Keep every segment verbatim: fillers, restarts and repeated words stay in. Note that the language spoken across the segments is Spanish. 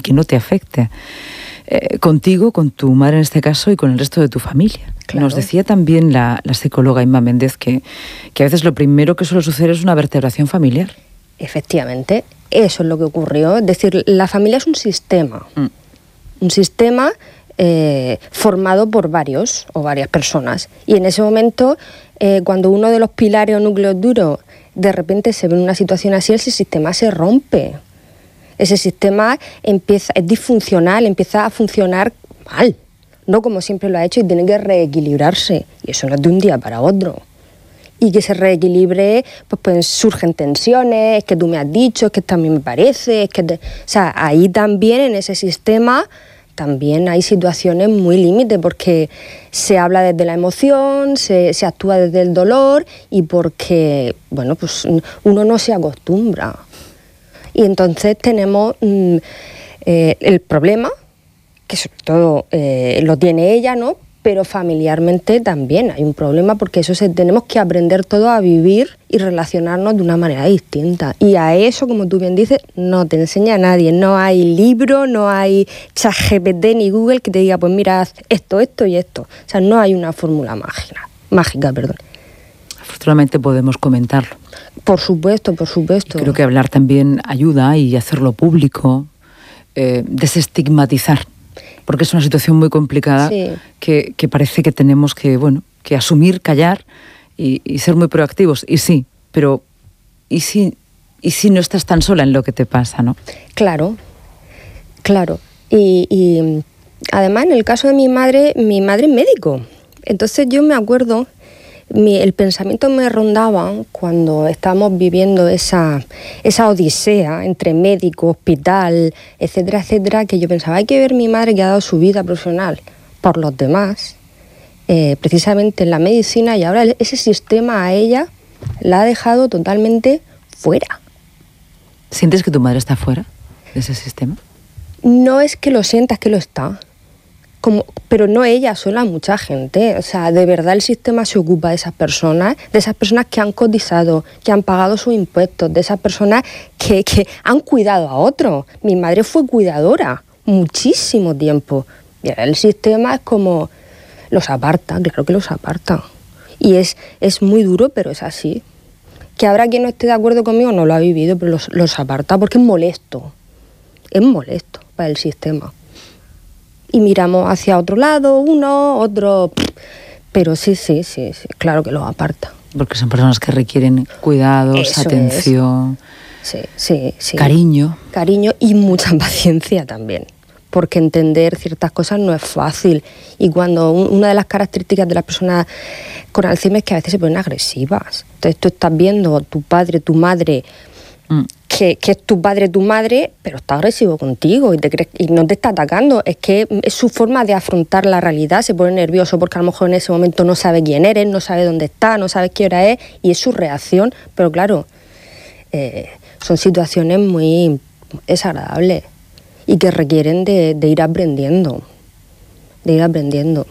que no te afecte. Eh, contigo, con tu madre en este caso y con el resto de tu familia. Claro. Nos decía también la, la psicóloga Inma Méndez que, que a veces lo primero que suele suceder es una vertebración familiar. Efectivamente, eso es lo que ocurrió. Es decir, la familia es un sistema. Mm. Un sistema eh, formado por varios o varias personas. Y en ese momento, eh, cuando uno de los pilares o núcleos duros de repente se ve en una situación así, ese sistema se rompe. Ese sistema empieza, es disfuncional, empieza a funcionar mal, no como siempre lo ha hecho, y tiene que reequilibrarse. Y eso no es de un día para otro. Y que se reequilibre, pues, pues surgen tensiones, es que tú me has dicho, es que también me parece, es que... Te... O sea, ahí también en ese sistema también hay situaciones muy límite, porque se habla desde la emoción, se, se actúa desde el dolor y porque, bueno, pues uno no se acostumbra. Y entonces tenemos mmm, eh, el problema, que sobre todo eh, lo tiene ella, ¿no? Pero familiarmente también hay un problema, porque eso se, tenemos que aprender todo a vivir y relacionarnos de una manera distinta. Y a eso, como tú bien dices, no te enseña nadie. No hay libro, no hay ChatGPT ni Google que te diga, pues mira, haz esto, esto y esto. O sea, no hay una fórmula mágica, mágica, perdón. Afortunadamente podemos comentarlo. Por supuesto, por supuesto. Y creo que hablar también ayuda, y hacerlo público, eh, desestigmatizar, porque es una situación muy complicada, sí. que, que parece que tenemos que, bueno, que asumir, callar y, y ser muy proactivos. Y sí, pero ¿y si, y si no estás tan sola en lo que te pasa, no? Claro, claro. Y, y además, en el caso de mi madre, mi madre es médico. Entonces yo me acuerdo... Mi, el pensamiento me rondaba cuando estábamos viviendo esa, esa odisea entre médico, hospital, etcétera, etcétera, que yo pensaba, hay que ver mi madre que ha dado su vida profesional por los demás, eh, precisamente en la medicina, y ahora ese sistema a ella la ha dejado totalmente fuera. ¿Sientes que tu madre está fuera de ese sistema? No es que lo sientas, que lo está. Como, pero no ella sola, mucha gente. O sea, de verdad el sistema se ocupa de esas personas, de esas personas que han cotizado, que han pagado sus impuestos, de esas personas que, que han cuidado a otros. Mi madre fue cuidadora muchísimo tiempo. Y ahora el sistema es como... los aparta, claro que los aparta. Y es, es muy duro, pero es así. Que habrá quien no esté de acuerdo conmigo, no lo ha vivido, pero los, los aparta porque es molesto. Es molesto para el sistema. Y miramos hacia otro lado, uno, otro... Pero sí, sí, sí, sí, claro que los aparta. Porque son personas que requieren cuidados, eso atención, es. Sí, sí, sí. Cariño. Cariño y mucha paciencia también. Porque entender ciertas cosas no es fácil. Y cuando un, una de las características de las personas con Alzheimer es que a veces se ponen agresivas. Entonces tú estás viendo a tu padre, tu madre... Mm. Que, que es tu padre, tu madre, pero está agresivo contigo y, te crees, y no te está atacando. Es que es su forma de afrontar la realidad. Se pone nervioso porque a lo mejor en ese momento no sabe quién eres, no sabe dónde está, no sabe qué hora es, y es su reacción. Pero claro, eh, son situaciones muy desagradables y que requieren de, de ir aprendiendo, de ir aprendiendo.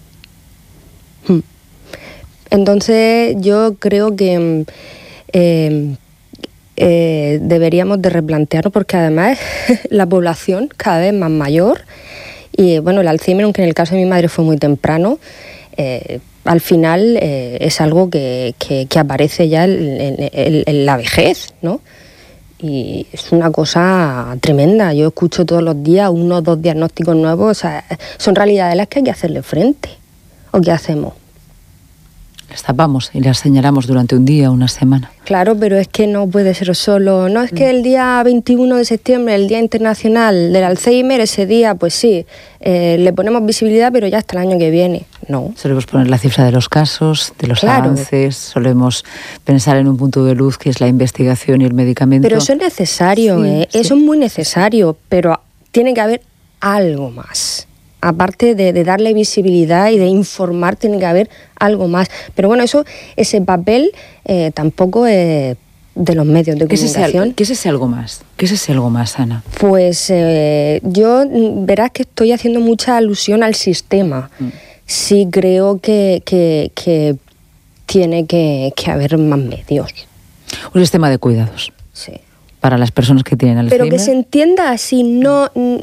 Entonces yo creo que... Eh, Eh, deberíamos de replantearnos, porque además la población cada vez más mayor y bueno, el Alzheimer, aunque en el caso de mi madre fue muy temprano, eh, al final eh, es algo que, que, que aparece ya en, en, en la vejez, ¿no? Y es una cosa tremenda. Yo escucho todos los días uno o dos diagnósticos nuevos. O sea, son realidades a las que hay que hacerle frente. ¿O qué hacemos? Las tapamos y las señalamos durante un día, una semana. Claro, pero es que no puede ser solo. No es que el día veintiuno de septiembre, el Día Internacional del Alzheimer, ese día, pues sí, eh, le ponemos visibilidad, pero ya hasta el año que viene. No. Solemos poner la cifra de los casos, de los claro. avances, solemos pensar en un punto de luz que es la investigación y el medicamento. Pero eso es necesario, sí, ¿eh? Sí. Eso es muy necesario, pero tiene que haber algo más. Aparte de, de darle visibilidad y de informar, tiene que haber algo más. Pero bueno, eso, ese papel eh, tampoco es de los medios de comunicación. ¿Qué es ese algo más? ¿Qué es ese algo más, Ana? Pues eh, yo, verás que estoy haciendo mucha alusión al sistema. Mm. Sí creo que, que, que tiene que, que haber más medios. Un sistema de cuidados. Sí. Para las personas que tienen Alzheimer. Pero que se entienda así, no,